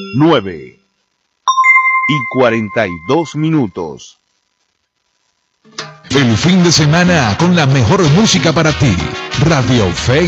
9:42. El fin de semana con la mejor música para ti. Radio Fe